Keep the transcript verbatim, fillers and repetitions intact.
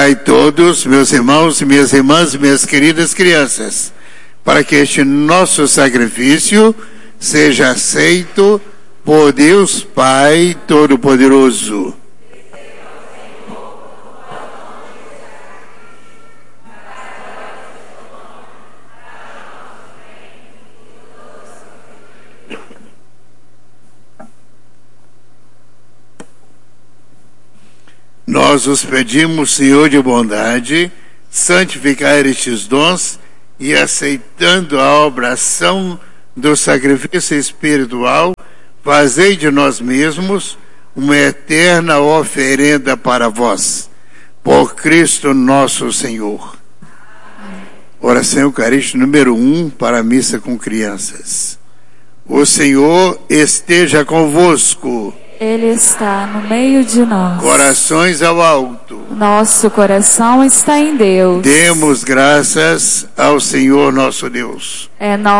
Orai todos, meus irmãos, minhas irmãs, minhas queridas crianças, para que este nosso sacrifício seja aceito por Deus Pai Todo-Poderoso. Nós os pedimos, Senhor de bondade, santificar estes dons e, aceitando a obração do sacrifício espiritual, fazei de nós mesmos uma eterna oferenda para vós, por Cristo nosso Senhor. Oração Eucarística número um para a missa com crianças. O Senhor esteja convosco. Ele está no meio de nós. Corações ao alto. Nosso coração está em Deus. Demos graças ao Senhor nosso Deus. É nosso